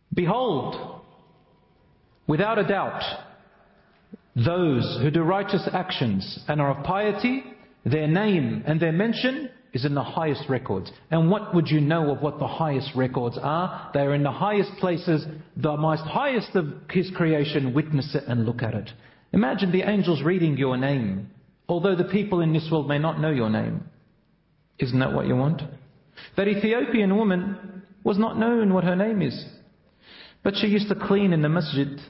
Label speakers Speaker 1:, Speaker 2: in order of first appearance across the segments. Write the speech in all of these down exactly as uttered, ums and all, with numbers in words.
Speaker 1: Behold, without a doubt, those who do righteous actions and are of piety, their name and their mention is in the highest records. And what would you know of what the highest records are? They are in the highest places, the most highest of His creation. Witness it and look at it. Imagine the angels reading your name, although the people in this world may not know your name. Isn't that what you want? That Ethiopian woman was not known what her name is, but she used to clean in the masjid.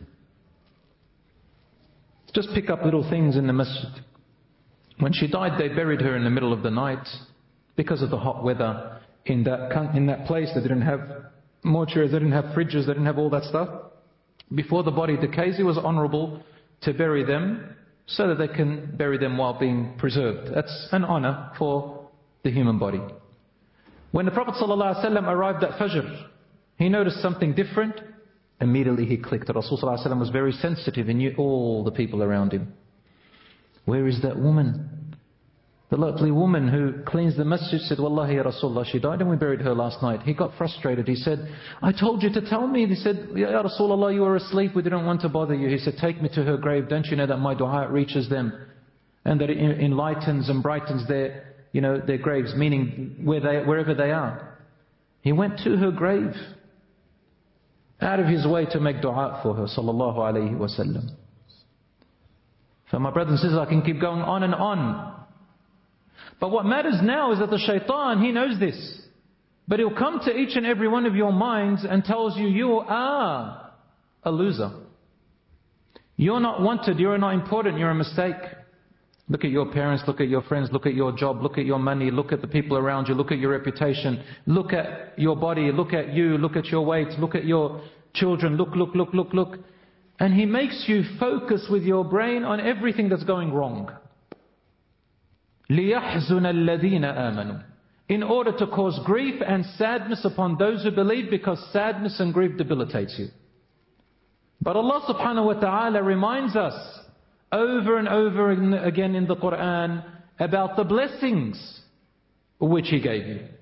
Speaker 1: Just pick up little things in the masjid. When she died, they buried her in the middle of the night because of the hot weather in that, in that place. They didn't have mortuaries, they didn't have fridges, they didn't have all that stuff. Before the body decays, it was honorable to bury them so that they can bury them while being preserved. That's an honor for the human body. When the Prophet ﷺ arrived at Fajr, he noticed something different. Immediately he clicked. The Rasul ﷺ was very sensitive. He knew all the people around him. Where is that woman? The lovely woman who cleans the masjid said, Wallahi ya Rasulullah, she died and we buried her last night. He got frustrated. He said, I told you to tell me. He said, Ya Rasulullah, you were asleep. We didn't want to bother you. He said, take me to her grave. Don't you know that my dua reaches them? And that it enlightens and brightens their, you know, their graves, meaning where they, wherever they are. He went to her grave, out of his way to make dua for her, sallallahu alayhi wa sallam. So my brothers and sisters, I can keep going on and on. But what matters now is that the shaitan, he knows this. But he'll come to each and every one of your minds and tells you, you are a loser. You're not wanted, you're not important, you're a mistake. Look at your parents, look at your friends, look at your job, look at your money, look at the people around you, look at your reputation, look at your body, look at you, look at your weight, look at your children, look, look, look, look, look. And he makes you focus with your brain on everything that's going wrong. لِيَحْزُنَ الَّذِينَ آمَنُوا, in order to cause grief and sadness upon those who believe, because sadness and grief debilitates you. But Allah subhanahu wa ta'ala reminds us over and over again in the Quran about the blessings which He gave you.